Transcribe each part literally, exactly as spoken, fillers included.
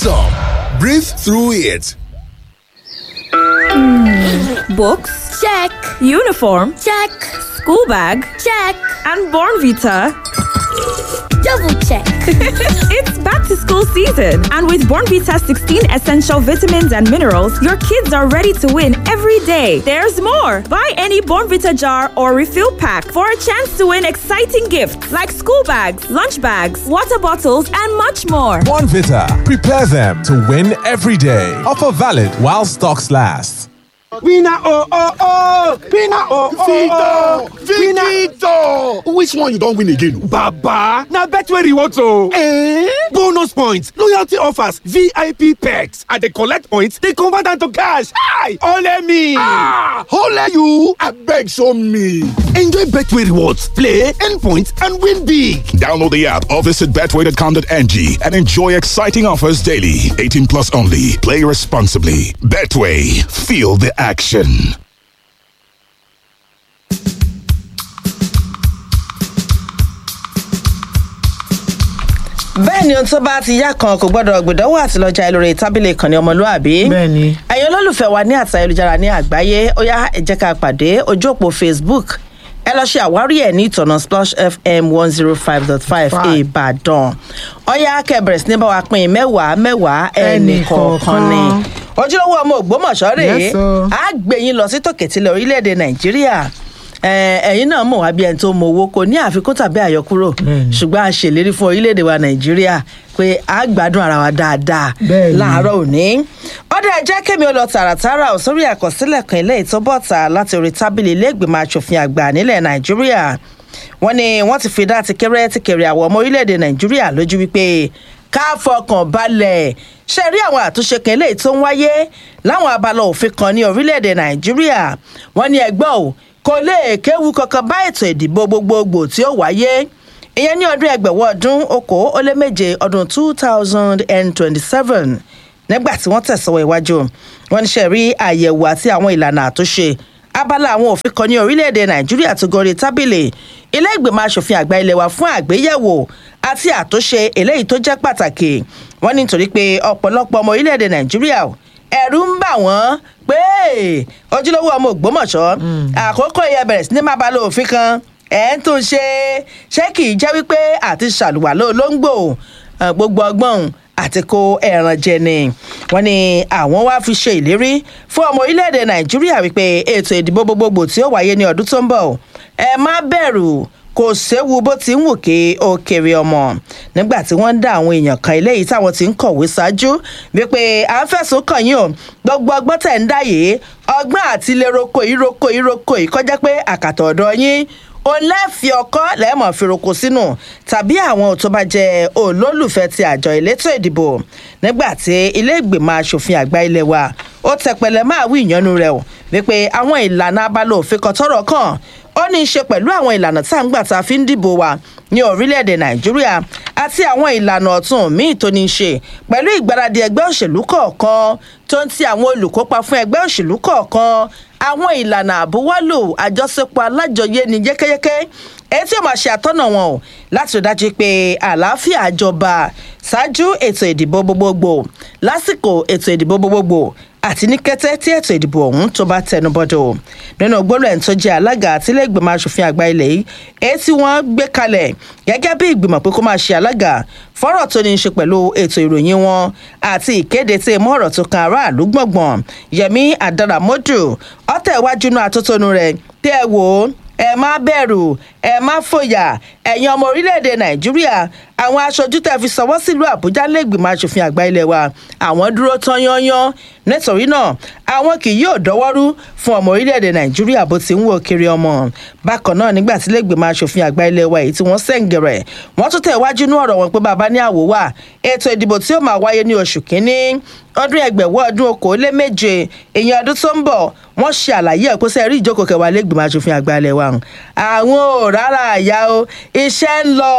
some. Breathe through it. Books? Check. Uniform? Check. School bag? Check. And Bornvita? Double check. It's back to school season, and with Bornvita sixteen essential vitamins and minerals, your kids are ready to win every day. There's more. Buy any Bornvita jar or refill pack for a chance to win exciting gifts like school bags, lunch bags, water bottles, and much more. Bornvita. Prepare them to win every day. Offer valid while stocks last. Winner oh oh oh! Winner oh oh oh! Victor! Which one you don't win again? Baba! Now Betway rewards oh! Eh? Bonus points, loyalty offers, V I P perks. And they collect points, they convert them to cash. Hi! Ole me! Ah! Ole you! I beg show me. Enjoy Betway rewards, play, earn points, and win big. Download the app or visit betway dot com dot n g and enjoy exciting offers daily. eighteen plus only. Play responsibly. Betway. Feel the action. bẹ́ẹ̀ ni ohun tó bá ti yá kan kò gbọ́dọ̀ gbìdánwò àti lọ́jà ìlórí tábìlì ìkànnì ọmọlúàbí. bẹ́ẹ̀ ni. ẹ̀yin olólùfẹ́ wa ní àti ayélujára ní àgbáyé ó yá ẹ jẹ́ ká pàdé ojú òpó Facebook ẹ lọ ṣe àwárí ẹ̀ ní ìtọ̀nà Splash F M one zero five dot five Ìbàdàn ó yá kẹ́bẹ̀rẹ̀ sí ní bá wa pín mẹ́wàá mẹ́wàá ẹnì kọ̀ọ̀kan ni ojúlówó ọmọ Ògbómọ̀ṣọ́ rèé á gbé yín lọ sí tòkètìlẹ̀ orílẹ̀-èdè Nàìjíríà ẹ̀yin náà mọ̀ wá bí ẹni tó mọ owó kò ní àfikún tàbí àyọkúrò ṣùgbọ́n a ṣèlérí fún orílẹ̀-èdè wa Nàìjíríà pé a gbádùn ara wa dáadáa láàárọ̀ òní. ọdẹ ẹjẹ kẹmi ó lọ tààràtàrà ò sórí àkọsílẹ̀ kan ilé ìtọ́bọ̀tà láti orí tábìlì ilé ìgbìmọ̀ asòfin àgbà nílẹ̀ Nàìjíríà. wọ́n ní wọ́n ti fi dá ti kéré ti kéré àwọn ọmọ orílẹ̀-èdè Nàìjíríà lójú wípé ká fọkàn balẹ̀ ṣe rí àwọn àtúnṣe kan eléyìí tó ń wáyé láwọn abala òfin kan ní orílẹ̀-èdè Nàìjíríà. wọ́n ní ẹgbọ́n ò kò lè kéwu kankan bá ètò ìdìbò gbogbogbò tí ó wáyé ìyẹn ní ọdún ẹgbẹ̀wọ̀ ọdún okòó ó lé méje ọdún two thousand and twenty-seven nígbà tí wọ́n tẹ̀sọ̀wọ́ iwájú wọ́n ní ṣe rí àyẹ̀wò àti àwọn ìlànà àtúnṣe abala àwọn òfin kan ní orílẹ̀-èdè Nàìjíríà tó gorí tábìlì ilé ìgbìmọ̀ asòfin àgbà ilé wa fún àgbéyẹ̀wò àti àtúnṣe eléyìí tó jẹ́ pàtàkì wọ́n ní nítorí pé ọ̀pọ̀lọpọ̀ ọmọ orílẹ̀-èdè Nàìjíríà ẹ̀rù ń bà wọ́n pé ojúlówó ọmọ Ògbómọ̀ṣọ́ àkókò yẹ bẹ̀rẹ̀ sí ní má balẹ̀ òfin kan ẹ̀ ń tún ṣe ṣé kì í jẹ́ wípé àti ṣàlùwàlò olóńgbò gbogbo ọgbọ́n àti kó ẹran jẹ ni wọ́n ní àwọn wá fi ṣe ìlérí fún ọmọ orílẹ̀-èdè Nàìjíríà wípé ètò ìdìbò gbogbogbò tí ó wáyé ní ọdún tó ń bọ̀ ẹ má bẹ̀rù kò séwu bó ti ń wù kí ó kéré ọmọ nígbà tí wọ́n ń dá àwọn èèyàn kan eléyìí táwọn ti ń kọ̀wé ṣáájú wípé à ń fẹ̀sùn kàn yín o gbogbo ọgbọ́n tẹ̀ ń dá yìí ọgbọ́n àti ilé roko ìroko ìroko ìkọjá pé àkàtọ̀ ọ̀dọ̀ yín o lẹ́ẹ̀fì ọkọ́ lẹ́ẹ̀mọ̀ fi roko sínú tàbí àwọn tó bá jẹ́ olólùfẹ́ ti àjọ elétò ìdìbò nígbà tí ilé ìgbìmọ̀ asòfin àgbà ilé wa ó tẹpẹlẹ máa wí ìyanu rẹ̀ o wípé àwọn ìlànà abala òfin kan tọ́rọ̀ kàn ó ní í ṣe pẹ̀lú àwọn ìlànà tá à ń gbà tá a fi ń dìbò wa ní orílẹ̀-èdè Nàìjíríà àti àwọn ìlànà ọ̀tun míì tó ní í ṣe pẹ̀lú ìgbáradì ẹgbẹ́ òṣèlú kọ̀ọ̀kan tó ń ti àwọn olùkópa fún ẹgbẹ́ òṣèlú kọ̀ọ̀kan àwọn ìlànà àbúwọ́lò àjọṣepọ̀ alájọyé ní yékéyéké èyí tí ó máa ṣe àtọ́nà wọn o láti rí dájú pé àlàáfíà jọba ṣáájú ètò ìdìbò gbogbogbò lásìkò ètò ìdìbò gbogbogbò àti ní kété tí ètò ìdìbò ọ̀hún tó bá tẹnubọ́dọ̀ nínú gbólóhùn ẹni tó jẹ́ alága àtìlẹ́ ìgbìmọ̀ asòfin àgbà ilẹ̀ yìí èyí tí wọ́n gbé kalẹ̀ gẹ́gẹ́ bí ìgbìmọ̀ pé kó máa ṣe alága fọ́rọ̀ tó ní í ṣe pẹ̀lú ètò ìròyìn wọn àti ìkéde tí mọ́ ọ̀rọ̀ tó kan aráàlú gbọ̀ngbọ̀n Yẹmí Adaramodu ọ̀tẹ̀ iwájú inú atótónu rẹ̀ tẹ́ ẹ wò ó ẹ má bẹ̀rù ẹ má fòyà ẹ̀yin ọmọ orílẹ̀-èdè Nàìjíríà àwọn aṣojú tẹ́ fi sọwọ́ sílùú Àbújá lẹ́gbìmọ̀ asòfin àgbà ilé wa àwọn dúró tán yányán nítorí náà àwọn kì yóò dọwọ́rú fún ọmọ orílẹ̀-èdè Nàìjíríà bó ti ń wò kiri ọmọ bákan náà nígbà tí lẹ́gbìmọ̀ asòfin àgbà ilé wa èyí tí wọ́n sẹ́ǹgẹ̀rẹ̀ wọ́n tún tẹ̀ wájú inú ọ̀rọ̀ wọn pé bàbá ní àwò wà ètò ìdìbò tí ó máa wáyé ní oṣù kínní ọdún ẹgbẹ̀wọ́ ọdún okòóléméje èèyàn ọdún tó ń bọ̀ wọ́n ṣe àlàyé ẹ̀ kó sẹ́ rí ìjókòó kẹwàá lẹ́gbìmọ̀ asòfin àgbà ilé wa àwọn ò rárá àyà o iṣẹ́ ń lọ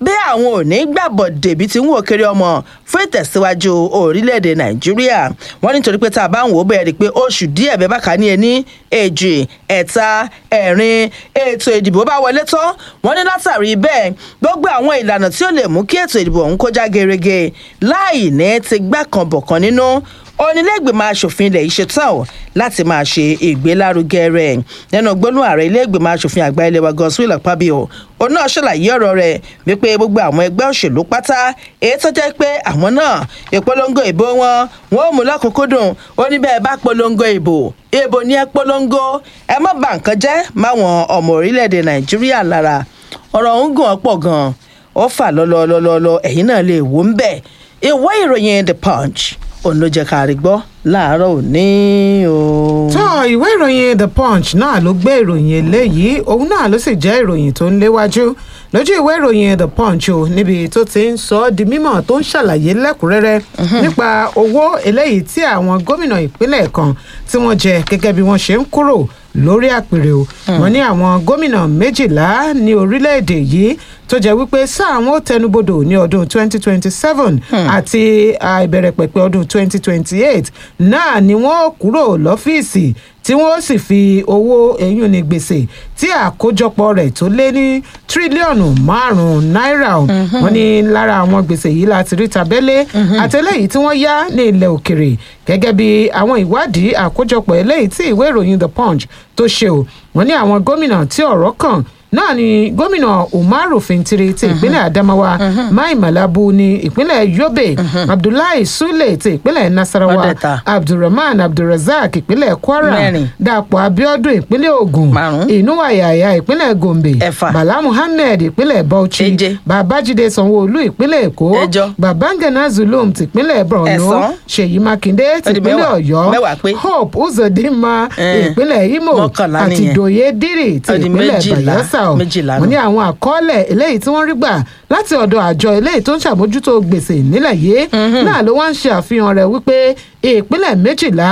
bí àwọn ò ní gbàbọ̀ dèbí tí ń wò kiri ọmọ fún ìtẹ̀síwájú orílẹ̀-èdè nàìjíríà wọ́n nítorí pé tá a bá ń wò ó bẹ̀rẹ̀ pé oṣù díẹ̀ bẹ́ẹ̀ bá kà ní ẹni èjì ẹ̀ta ẹ̀rin ètò ìdìbò bá wọlé tán wọ́n ní látàrí bẹ́ẹ̀ gbogbo àwọn ìlànà tí ó lè mú kí ètò ìdìbò ọ̀hún kó já gerege láì ní ti gbá kan bọ̀ kan nínú onílẹ̀gbìmọ̀ asòfin ilẹ̀ yìí ṣetán o láti máa ṣe ìgbélárugẹ rẹ̀ nínú gbólóhùn ààrẹ ilé-ìgbìmọ̀ asòfin àgbà ilé wa Godswill Akpabio òun náà ṣàlàyé ọ̀rọ̀ rẹ̀ wípé gbogbo àwọn ẹgbẹ́ òṣèlú pátá èyí tó jẹ́ pé àwọn náà ìpolongo ìbò wọn wọn ò mú lọ́kùnkúndùn ó ní bẹ́ẹ̀ bá polongo ìbò ìbò ní ẹ polongo ẹ má bà nǹkan jẹ́ máwọn ọmọ orílẹ̀-èdè Nàìjíríà lára ọ̀rọ̀ òun gùn ọ̀pọ̀ gan-an ó fà lọ́lọ́lọ́lọ́ ẹ̀yìn náà lè wò ń bẹ̀ ìwé ìròyìn The Punch òun ló jẹ́ ká rí gbọ́ láàárọ̀ òní o. tó ìwé ìròyìn The Punch náà ló gbé ìròyìn eléyìí òun náà ló sì jẹ́ ìròyìn tó ń léwájú lójú ìwé ìròyìn The Punch o níbi tó ti ń sọ ọ́ di mímọ̀ tó ń ṣàlàyé lẹ́kùnrẹ́rẹ́ nípa owó eléyìí tí àwọn gómìnà ìpínlẹ̀ kan tí wọ́n jẹ gẹ́gẹ́ bí wọ́n ṣe ń kúrò lórí àpèrè o wọ́n ní àwọn gómìnà méjìlá ní orílẹ̀-èdè yìí tó jẹ́ wípé sáà wọn ó tẹnubodò ní ọdún twenty twenty seven àti ìbẹ̀rẹ̀pẹ̀pẹ̀ ọdún twenty twenty eight náà ni wọ́n kúrò lọ́fíìsì tí wọ́n sì fi owó eyín ní gbèsè tí àkójọpọ̀ rẹ̀ tó lé ní tírílíọ̀nù márùn-ún náírà wọ́n ní lára àwọn gbèsè yìí láti rí tabẹ́lé àtẹlẹ́yìí tí wọ́n yá ní ilẹ̀ òkèrè gẹ́gẹ́ bí àwọn ìwádìí àkójọpọ̀ eléyìí tí ìwé ìròyìn The Punch tó ṣe o wọ́n ní àwọn gómìnà tí ọ̀rọ̀ kàn náà ni gómìnà Umaru Fintiri ti ìpínlẹ̀ Adamawa Mai Malabu ní ìpínlẹ̀ Yobe Abdullahi Sule ti ìpínlẹ̀ Nasarawa Abdulrahman Abdulrazak ìpínlẹ̀ Kwara Dàpọ̀ Abiodun ìpínlẹ̀ Ògùn Inuwa Yahaya ìpínlẹ̀ Gombe Bala Muhammed ìpínlẹ̀ Bauchi Babajide Sanwo-Olu ìpínlẹ̀ Èkó Babangana Zulum ti ìpínlẹ̀ Borno Ṣèyí Mákindé ti ìpínlẹ̀ Ọ̀yọ́ Hope Uzodinma ìpínlẹ̀ Imo àti Doye Diri ti ìpínlẹ̀ Bayelsa wọ́n ní àwọn àkọọ́lẹ̀ eléyìí tí wọ́n rí gbà láti ọ̀dọ̀ àjọ eléyìí tó ń ṣàmójútó gbèsè nílẹ̀ yìí náà ló wá ń ṣe àfihàn rẹ̀ wípé ìpínlẹ̀ méjìlá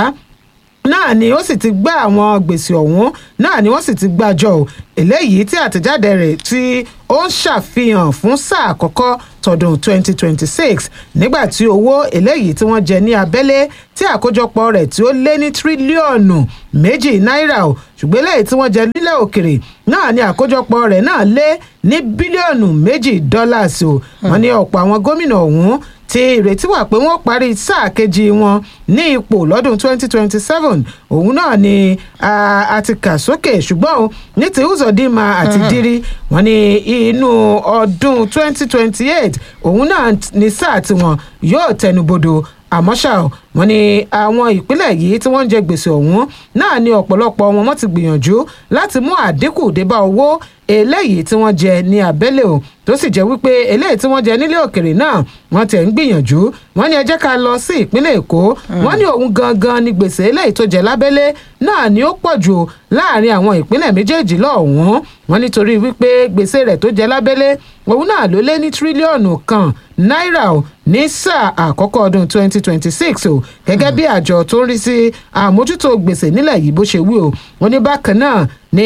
náà ni ó sì ti gbá àwọn gbèsè ọ̀hún náà ni wọ́n sì ti gbàjọ eléyìí tí àtẹ̀jáde rẹ̀ tí ó ń ṣàfihàn fún sáà àkọ́kọ́ tọdún twenty twenty six nígbà tí owó eléyìí tí wọ́n jẹ ní abẹ́lé tí àkójọpọ̀ rẹ̀ tí ó lé ní tírílíọ̀nù méjì náírà o ṣùgbọ́n eléyìí tí wọ́n jẹ nílẹ̀ òkèrè náà ni àkójọpọ̀ rẹ̀ náà lé ní bílíọ̀nù méjì dọ́là sí o wọ́n ní ọ̀pọ̀ àwọn gómìnà ọ̀hún tí ìrètí wà pé wọ́n parí sáà kejì wọn ní ipò lọ́dún twenty twenty seven òun náà ni a ti kà sókè ṣùgbọ́n ní ti Uzodinma àti Diri wọ́n ní inú ọdún twenty twenty eight òun náà ní sáà tiwọn yóò tẹnubodò àmọ́ ṣá wọ́n ní àwọn ìpínlẹ̀ yìí tí wọ́n ń jẹ gbèsè ọ̀hún náà ní ọ̀pọ̀lọpọ̀ wọn wọ́n ti gbìyànjú láti mú àdínkù dé bá owó eléyìí tí wọ́n jẹ ní abẹ́lé o tó sì jẹ́ wípé eléyìí tí wọ́n jẹ nílé òkèrè náà wọ́n tẹ̀ ń gbìyànjú wọ́n ní ẹ jẹ́ ká lọ sí ìpínlẹ̀ Èkó wọ́n ní òun gangan ní gbèsè eléyìí tó jẹ lábẹ́lé náà ni ó pọ̀ jù láàrin àwọn ìpínlẹ̀ méjèèjì lọ́hùn-ún wọ́n nítorí wípé gbèsè rẹ̀ tó jẹ lábẹ́lé òun náà ló lé ní tírílíọ̀nù kan náírà o ní sáà àkọ́kọ́ ọdún twenty twenty six o gẹ́gẹ́ bí àjọ tó ń rí sí àmójútó gbèsè nílẹ̀ yìí bó ṣe wí o wọ́n ní bákan náà ní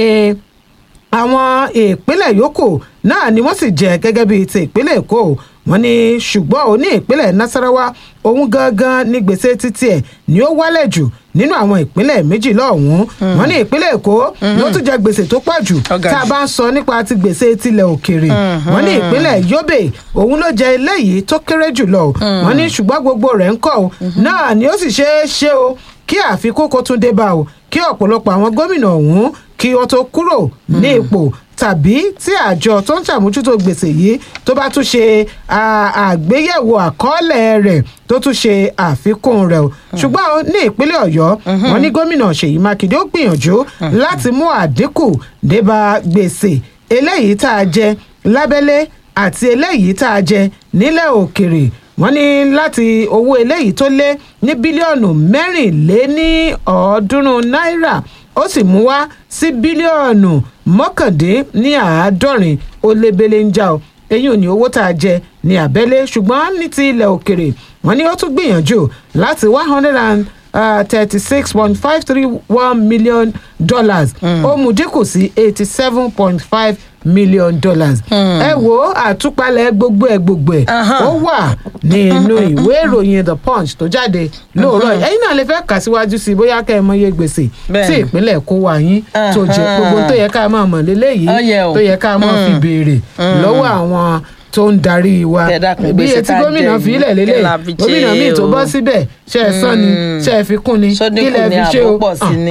àwọn ìpínlẹ̀ yòókù náà ni wọ́n sì jẹ́ gẹ́gẹ́ bíi ti ìpínlẹ̀ Èkó wọ́n ní ṣùgbọ́n ó ní ìpínlẹ̀ Nasarawa òun gangan ní gbèsè títí ẹ̀ ni ó wálẹ̀ jù nínú àwọn ìpínlẹ̀ méjìlá ọ̀hún wọ́n ní ìpínlẹ̀ Èkó ló tún jẹ gbèsè tó pọ̀ jù tá a bá ń sọ nípa ti gbèsè tilẹ̀ òkèrè wọ́n ní ìpínlẹ̀ Yobe òun ló jẹ eléyìí tó kéré jùlọ wọ́n ní ṣùgbọ́n gbogbo rẹ̀ ń kọ́ náà ni ó sì ṣeé ṣe o kí àfikún kó tún dé bá o kí ọ̀pọ̀lọpọ̀ àwọn gómìnà ọ̀hún kí wọ́n tó kúrò ní ipò tàbí tí àjọ tó ń ṣàmójútó gbèsè yìí tó bá tún ṣe àgbéyẹ̀wò àkọọ́lẹ̀ rẹ̀ tó tún ṣe àfikún rẹ̀ o ṣùgbọ́n ní ìpínlẹ̀ Ọ̀yọ́ wọ́n ní gómìnà Ṣèyí Mákindé ó gbìyànjú láti mú àdínkù dé bá gbèsè eléyìí tá a jẹ lábẹ́lé àti eléyìí tá a jẹ nílẹ̀ òkèrè wọ́n ní láti owó eléyìí tó lé ní bílíọ̀nù mẹ́rìnléní ọ̀ọ́dúnrún náírà ó sì mú wá sí bílíọ̀nù mọ́kàndínní àádọ́rin ó lé belenja o eyín ò ní owó tá a jẹ ní abẹ́lé ṣùgbọ́n ní ti ilẹ̀ òkèrè wọ́n ní ó tún gbìyànjú láti one hundred and thirty six point five three one million dollars ó mú dínkù sí eighty seven point five million dollars. ẹ wo àtúpalẹ̀ gbogbo ẹ̀ gbogbo ẹ̀ ó wà nínú ìwé ìròyìn the punch tó jáde lóòrọ̀ yìí. ẹ̀yin náà lè fẹ́ kà síwájú sí i bóyá kẹ́ ẹ mọ iye gbèsè tí ìpínlẹ̀ kó wá yín tó jẹ́ gbogbo tó yẹ ká máa mọ̀ lélẹ́yìí tó yẹ ká máa fi béèrè lọ́wọ́ àwọn tó ń darí wa bí etí gómìnà fi ilẹ̀ lélẹ̀ gómìnà míì tó bọ́ síbẹ̀ ṣe é sán ni ṣe é fi kún ni kí lẹ fi ṣe o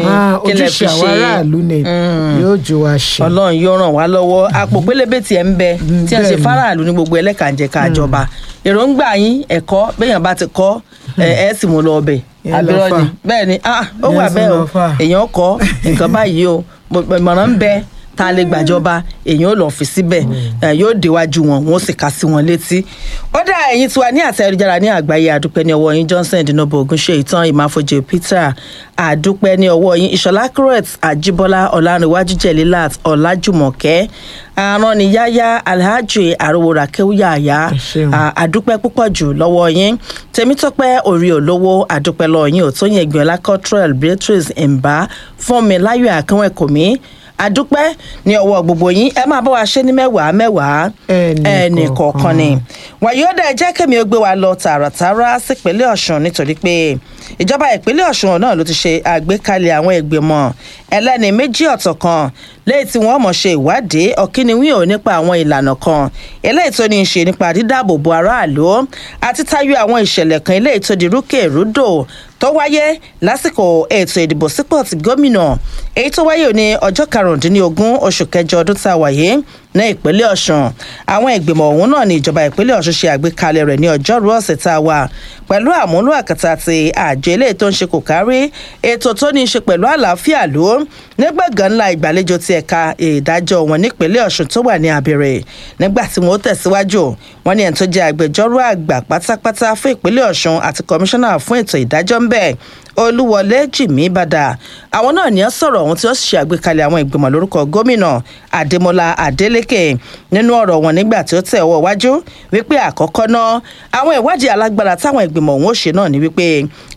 ojúṣe àwọn aráàlú ni yóò jó wa ṣe. ọlọ́run yóò ràn wá lọ́wọ́ àpò pélébé tiẹ̀ ń bẹ tí a ṣe fáráàlú ní gbogbo ẹlẹ́kànjẹ̀ka àjọba èròǹgbà yín ẹ̀kọ́ béèyàn bá ti kọ́ ẹ̀ sì mú lọ ọbẹ̀ àbírọ́ ni bẹ́ẹ̀ ni ó wà bẹ́ẹ̀ o èèyàn kọ́ nǹkan báyìí o ìmọ̀ràn ń bẹ tá a lè gbàjọba èèyàn ò lọ fi síbẹ̀ yóò déwájú wọn wọn ó sì ká sí wọn létí. ó dá ẹ̀yin tiwa ní àti ayélujára ní àgbáyé àdúpẹ́ ní ọwọ́ yín Johnson Dinobo Ogunṣe ìtàn ìmáfojì Peter àdúpẹ́ ní ọwọ́ yín Ìṣọ̀lá Crete Àjíbọ́lá Ọ̀làǹrẹ̀wájú Jẹ̀lílát Ọ̀làjùmọ̀kẹ́ Aránniyáyá Alhaji Arówóra Kéwúyàyá àdúpẹ́ púpọ̀ jù lọ́wọ́ yín Tèmítọ́pẹ́ Orí Olówó àdúpẹ́ lọ́wọ́ yín Òtóyìn Ẹgbẹ̀ọ́lá Cottrell Beatrice Mba Fúnmi Láyọ̀ Akínwẹ̀kọ̀mí àdúpẹ́ ní ọwọ́ gbogbo yín ẹ máa bá wa ṣe ní mẹ́wàá mẹ́wàá ẹnì kọ̀ọ̀kan ni wàyí ó dẹ̀ jẹ́ kẹ́mi ó gbé wa lọ tààràtàrà sípínlẹ̀ Ọ̀ṣun nítorí pé ìjọba ìpínlẹ̀ Ọ̀ṣun náà ló ti ṣe àgbékalẹ̀ àwọn ìgbìmọ̀ ẹlẹ́ni méjì ọ̀tọ̀ kan lẹ́yìn tí wọ́n mọ̀ ṣe ìwádìí ọ̀kíniwí ò nípa àwọn ìlànà kan eléyìí tó ní í ṣe nípa dídáàbòbò aráàlú àti tayọ àwọn ìṣẹ̀lẹ̀ kan eléyìí tó di rúkèrúdò tó wáyé lásìkò ètò ìdìbò sípò ti gómìnà èyí tó wáyé ní ọjọ́ karùndínlógún oṣù kẹjọ ọdún tá a wáyé ní ìpínlẹ̀ Ọ̀ṣun àwọn ìgbìmọ̀ ọ̀hún náà ní ìjọba ìpínlẹ̀ Ọ̀ṣun ṣe àgbékalẹ̀ rẹ̀ ní ọjọ́rú ọ̀sẹ̀ tá a wà pẹ̀lú àmúlò àkàtà ti àjọ eléyìí tó ń ṣe kò kárí ètò tó ní í ṣe pẹ̀lú àlàáfíà ló nígbàgán ńlá ìgbàlejò ti ẹ̀ka ìdájọ́ wọn nípínlẹ̀ Ọ̀ṣun tó wà ní Abẹ́rẹ́ nígbà tí wọ́n tẹ̀síwájú wọn ní ẹni tó jẹ́ agbẹjọ́rò àgbà pátápátá fún ìpínlẹ̀ Ọ̀ṣun àti kọmíṣánná fún ètò ìdájọ́ ń bẹ̀ Olúwọlé Jìmí Bàdà àwọn náà ní ọ sọ̀rọ̀ ohun tí ó sì ṣe àgbékalẹ̀ àwọn ìgbìmọ̀ lórúkọ gómìnà Adémọ́lá Adélékè nínú ọ̀rọ̀ wọn nígbà tí ó tẹ̀ ọwọ́ wájú wípé àkọ́kọ́ náà àwọn ìwádìí alágbára táwọn ìgbìmọ̀ ọ̀hún ó ṣe náà ní wípé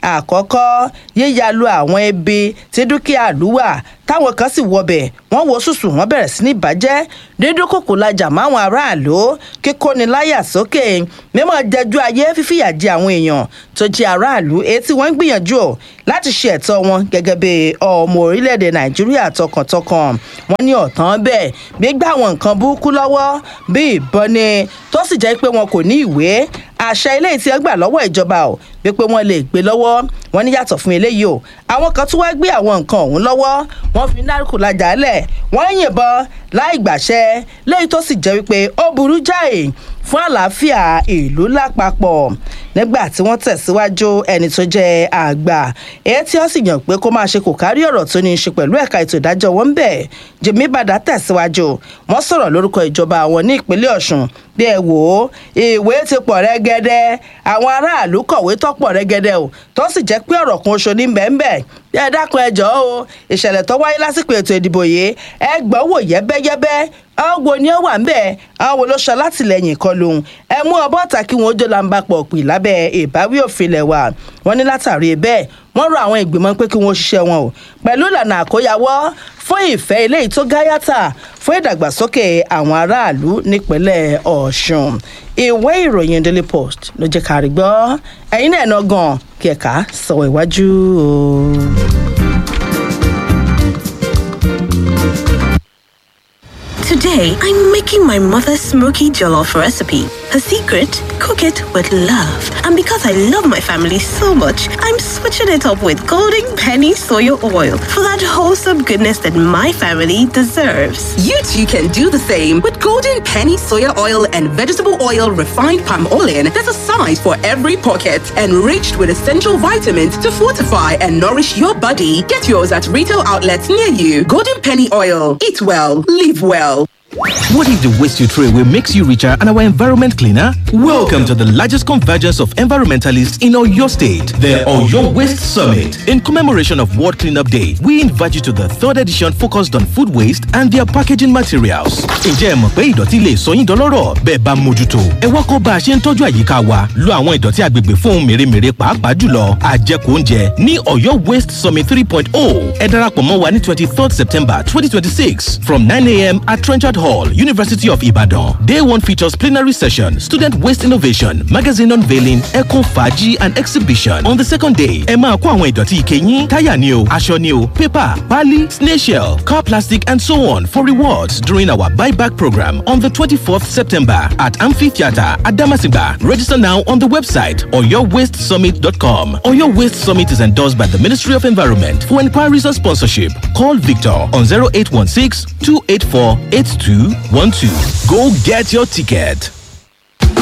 àkọ́kọ́ yíya lu àwọn ẹbí tí dúkìá àlúwà táwọn kan sì wọbẹ̀ wọ́n wo sùsù wọ́n bẹ̀rẹ̀ sí ní bàjẹ́ dídúnkòkò lajà máwọn aráàlú kíkóni láyà sókè mímọ́ jẹjú ayé fífìyà jẹ àwọn èèyàn tó jẹ aráàlú èyí tí wọ́n ń gbìyànjú láti ṣe ẹ̀tọ́ wọn gẹ́gẹ́ bí ọmọ orílẹ̀-èdè Nàìjíríà tọkàntọkàn wọ́n ní ọ̀tán bẹ́ẹ̀ gbígbà àwọn nǹkan burúkú lọ́wọ́ bí ìbọn ni tó sì jẹ́ pé wọn kò ní ìwé àṣẹ ilé tí ẹ gbà lọ́wọ́ ìjọba ò wípé wọ́n lè gbé lọ́wọ́ wọn ní yàtọ̀ fún eléyìí o àwọn kan tún wá gbé àwọn nǹkan ọ̀hún lọ́wọ́ wọ́n fi nárùkù lajà lẹ̀ wọ́n yìnbọn láì gbàṣẹ lẹ́yìn tó sì jẹ́ wípé ó burú jáì fún àlàáfíà ìlú lápapọ̀ nígbà tí wọ́n tẹ̀síwájú ẹni tó jẹ́ àgbà èyí tí wọ́n sì yàn pé kó máa ṣe kò kárí ọ̀rọ̀ tó ní í ṣe pẹ̀lú ẹ̀ka ètò ìdájọ́ wọn bẹ̀ Jìmí Bàdà tẹ̀síwájú wọ́n sọ̀rọ̀ lórúkọ ìjọba àwọn ní ìpínlẹ̀ Ọ̀ṣun bí ẹ wò ó ìwé ti pọ̀ rẹ́gẹ́dẹ́ àwọn aráàlú kọ̀wé tó pọ̀ rẹ́gẹ́dẹ́ o tó sì jẹ́ pé ọ̀rọ̀ kan oṣù ní bẹ́ẹ̀nbẹ́ẹ̀ ẹ dákun ẹ jọ̀ọ́ o ìṣẹ̀lẹ̀ tó wáyé lásìkò ètò ìdìbò yìí ẹ gbọ́ wò yẹ́bẹ́yẹ́bẹ́ àwọn wo ni ó wà ń bẹ̀ àwọn wo ló ṣe látìlẹ́yìn kan lòun ẹ mú ọbọ̀ ọ̀tà kí wọ́n ó jó làǹbà pọ̀ pì lábẹ́ ìbáwí òfin lẹ̀ wà wọ́n ní látàrí bẹ́ẹ̀ wọ́n rọ àwọn ìgbìmọ̀ pé kí wọ́n ṣiṣẹ́ wọn o pẹ̀lú ìlànà àkóyawọ́ fún ìfẹ́ eléyìí tó gáyàtà fún ìdàgbàsókè àwọn aráàlú nípínlẹ̀ Ọ̀ṣun ìwé ìròyìn Daily Post ló jẹ́ ká rí gbọ́ ẹ̀yin náà náà gan kí ẹ̀ka sọ̀rọ̀ iwájú o. Today, I'm making my mother's smoky jollof recipe. Her secret? Cook it with love. And because I love my family so much, I'm switching it up with Golden Penny Soya Oil for that wholesome goodness that my family deserves. You too can do the same with Golden Penny Soya Oil and Vegetable Oil Refined Palm Oil. There's a size for every pocket, enriched with essential vitamins to fortify and nourish your body. Get yours at retail outlets near you. Golden Penny Oil. Eat well, live well. What if the waste you throw away makes you richer and our environment cleaner? Welcome to the largest convergence of environmentalists in Oyo State, the Oyo Waste Summit. In commemoration of World Cleanup Day, we invite you to the third edition focused on food waste and their packaging materials. Ǹjẹ́ ẹ mọ̀ pé ìdọ̀tí lè sọ yín dọlọ́rọ̀ bẹ́ẹ̀ bá mójútó? Ẹ wá kọ́ bá a ṣe ń tọ́jú àyíká wa, lo àwọn ìdọ̀tí agbègbè fún ohun mèremère pàápàá jùlọ àjẹkù oúnjẹ ní Oyo Waste Summit three point oh. Ẹ darapọ̀ mọ́ wa ní twenty-third September twenty twenty-six from nine a.m. at Trenchard Hall, University of Ibadan. Day one features plenary session, student waste innovation, magazine unveiling, eco faji and exhibition. On the second day, ẹ máa kó àwọn ìdọ̀tí ike yín, táyà ni o, aṣọ ni o, paper, pali, snail shell, car plastic and so on for rewards during our buyback program on the twenty-fourth September at Amphitheatre at Damasinga. Register now on the website oyo waste summit dot com. Oyo Waste Summit is endorsed by the Ministry of Environment. For inquiries or sponsorship, call Victor on zero eight one six, two eight four, eight two one two. Go get your ticket.